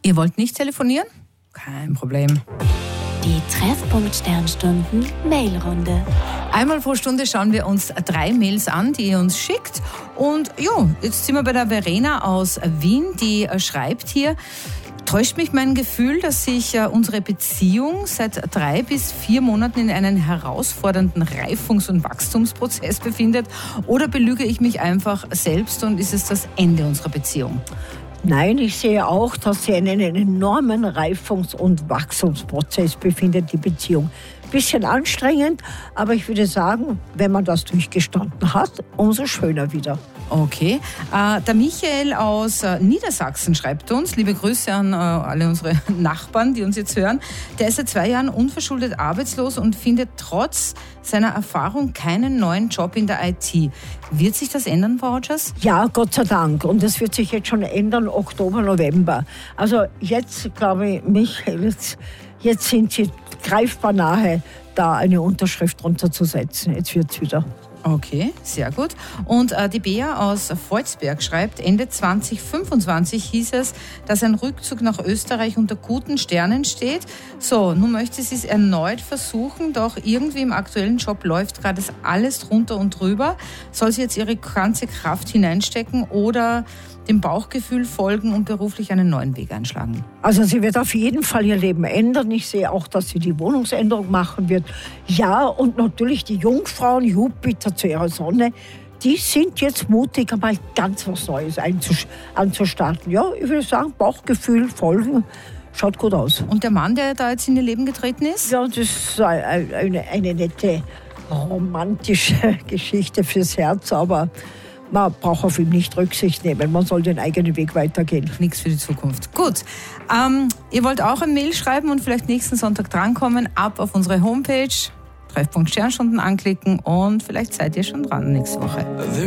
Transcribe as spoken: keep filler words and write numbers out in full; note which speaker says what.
Speaker 1: Ihr wollt nicht telefonieren? Kein Problem.
Speaker 2: Die Treffpunkt Sternstunden Mailrunde.
Speaker 1: Einmal pro Stunde schauen wir uns drei Mails an, die ihr uns schickt. Und ja, jetzt sind wir bei der Verena aus Wien, die schreibt hier: Täuscht mich mein Gefühl, dass sich unsere Beziehung seit drei bis vier Monaten in einem herausfordernden Reifungs- und Wachstumsprozess befindet? Oder belüge ich mich einfach selbst und ist es das Ende unserer Beziehung?
Speaker 3: Nein, ich sehe auch, dass sie in einem enormen Reifungs- und Wachstumsprozess befindet, die Beziehung. Bisschen anstrengend, aber ich würde sagen, wenn man das durchgestanden hat, umso schöner wieder.
Speaker 1: Okay. Äh, der Michael aus äh, Niedersachsen schreibt uns, liebe Grüße an äh, alle unsere Nachbarn, die uns jetzt hören. Der ist seit zwei Jahren unverschuldet arbeitslos und findet trotz seiner Erfahrung keinen neuen Job in der I T. Wird sich das ändern, Frau Rogers?
Speaker 3: Ja, Gott sei Dank. Und das wird sich jetzt schon ändern, Oktober, November. Also jetzt, glaube ich, Michael, jetzt, jetzt sind Sie greifbar nahe, da eine Unterschrift drunter zu setzen. Jetzt wird es wieder.
Speaker 1: Okay, sehr gut. Und äh, die Bea aus Volzberg schreibt, Ende zwanzig fünfundzwanzig hieß es, dass ein Rückzug nach Österreich unter guten Sternen steht. So, nun möchte sie es erneut versuchen, doch irgendwie im aktuellen Job läuft gerade alles drunter und drüber. Soll sie jetzt ihre ganze Kraft hineinstecken oder dem Bauchgefühl folgen und beruflich einen neuen Weg einschlagen?
Speaker 3: Also sie wird auf jeden Fall ihr Leben ändern. Ich sehe auch, dass sie die Wohnungsänderung machen wird. Ja, und natürlich die Jungfrauen, Jupiter zu ihrer Sonne, die sind jetzt mutig, einmal ganz was Neues anzustarten. Ja, ich würde sagen, Bauchgefühl folgen. Schaut gut aus.
Speaker 1: Und der Mann, der da jetzt in ihr Leben getreten ist?
Speaker 3: Ja, das ist eine, eine, eine nette romantische Geschichte fürs Herz, aber man braucht auf ihn nicht Rücksicht nehmen. Man soll den eigenen Weg weitergehen.
Speaker 1: Nichts für die Zukunft. Gut. Ähm, ihr wollt auch ein Mail schreiben und vielleicht nächsten Sonntag drankommen. Ab auf unsere Homepage, Treffpunkt Sternstunden anklicken und vielleicht seid ihr schon dran nächste Woche.